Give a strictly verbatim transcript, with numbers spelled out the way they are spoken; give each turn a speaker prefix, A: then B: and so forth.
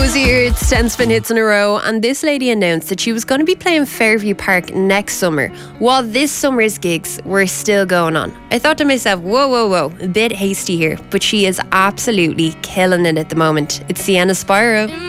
A: Rosie here, it's ten spin hits in a row, and this lady announced that she was going to be playing Fairview Park next summer while this summer's gigs were still going on. I thought to myself, whoa, whoa, whoa, a bit hasty here, but she is absolutely killing it at the moment. It's Sienna Spyro.